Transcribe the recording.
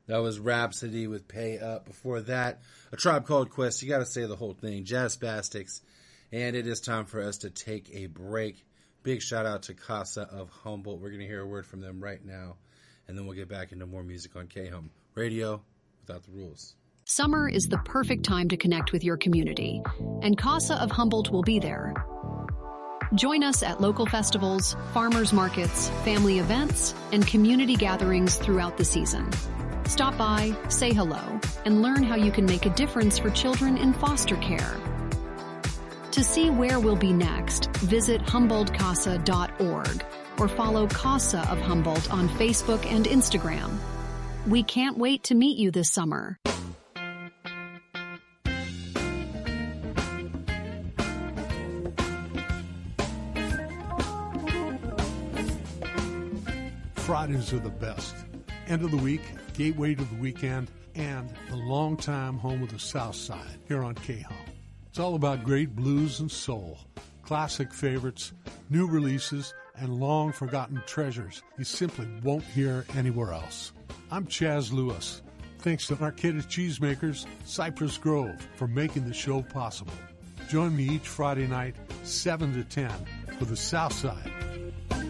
That was Rhapsody with Pay Up. Before that, A Tribe Called Quest. You got to say the whole thing. Jazzbastics. And it is time for us to take a break. Big shout out to Casa of Humboldt. We're going to hear a word from them right now. And then we'll get back into more music on K-Hum Radio without the rules. Summer is the perfect time to connect with your community. And Casa of Humboldt will be there. Join us at local festivals, farmers markets, family events, and community gatherings throughout the season. Stop by, say hello, and learn how you can make a difference for children in foster care. To see where we'll be next, visit HumboldtCasa.org or follow Casa of Humboldt on Facebook and Instagram. We can't wait to meet you this summer. Fridays are the best. End of the week, gateway to the weekend, and the longtime home of the South Side here on K-Hum. It's all about great blues and soul, classic favorites, new releases, and long-forgotten treasures you simply won't hear anywhere else. I'm Chaz Lewis. Thanks to Arcata Cheesemakers, Cypress Grove, for making the show possible. Join me each Friday night, 7 to 10, for the South Side